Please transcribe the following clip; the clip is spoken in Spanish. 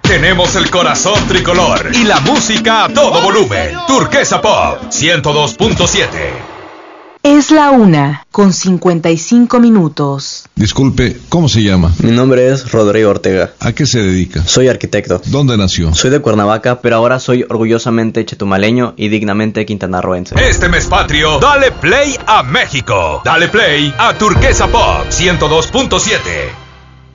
Tenemos el corazón tricolor y la música a todo volumen. Turquesa Pop 102.7. Es la 1:55. Disculpe, ¿cómo se llama? Mi nombre es Rodrigo Ortega. ¿A qué se dedica? Soy arquitecto. ¿Dónde nació? Soy de Cuernavaca, pero ahora soy orgullosamente chetumaleño y dignamente quintanarroense. Este mes patrio, dale play a México. Dale play a Turquesa Pop 102.7.